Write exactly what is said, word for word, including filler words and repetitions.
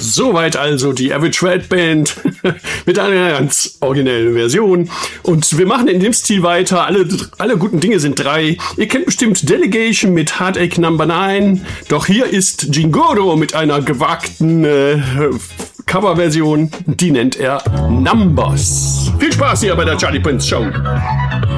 Soweit also die Average Red Band mit einer ganz originellen Version. Und wir machen in dem Stil weiter. Alle, alle guten Dinge sind drei. Ihr kennt bestimmt Delegation mit Heartache Number neun. Doch hier ist Jingoro mit einer gewagten äh, Coverversion. Die nennt er Numbers. Viel Spaß hier bei der Charlie Prince Show.